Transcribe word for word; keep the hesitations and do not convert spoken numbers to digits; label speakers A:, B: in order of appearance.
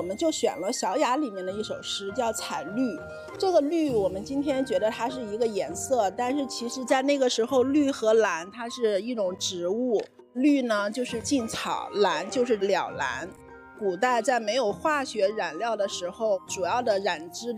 A: 们就选了小雅里面的一首诗叫彩绿。这个绿我们今天觉得它是一个颜色，但是其实在那个时候绿和蓝它是一种植物，绿呢就是劲草，蓝就是了蓝。古代在没有化学染料的时候，主要的染织